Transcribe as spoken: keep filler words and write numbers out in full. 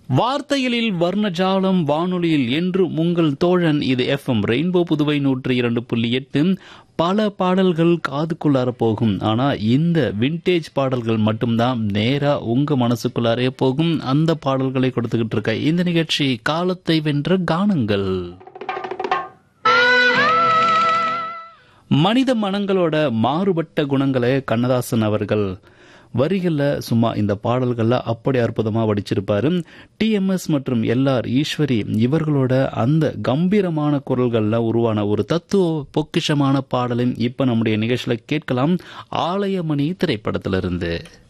வார்த்தைகளில் வர்ணஜாலம் வானொலியில் என்று உங்கள் தோழன். இது எஃப் எம் ரெயின்போ புதுவை நூற்றி இரண்டு புள்ளி எட்டு. பல பாடல்கள் காதுக்குள்ளார போகும், ஆனா இந்த விண்டேஜ் பாடல்கள் மட்டும்தான் நேரா உங்க மனசுக்குள்ளாரே போகும். அந்த பாடல்களை கொடுத்துக்கிட்டு இருக்க இந்த நிகழ்ச்சி காலத்தை வென்ற கானங்கள். மனித மனங்களோட மாறுபட்ட குணங்களை கண்ணதாசன் அவர்கள் வரிகளில் சும்மா இந்த பாடல்கள்ல அப்படி அற்புதமாக வடிச்சிருப்பாரு. டி எம் எஸ் மற்றும் எல் ஆர் ஈஸ்வரி இவர்களோட அந்த கம்பீரமான குரல்கள்ல உருவான ஒரு தத்துவ பொக்கிஷமான பாடலின் இப்ப நம்முடைய நிகழ்ச்சியில கேட்கலாம். ஆலயமணி திரைப்படத்திலிருந்து.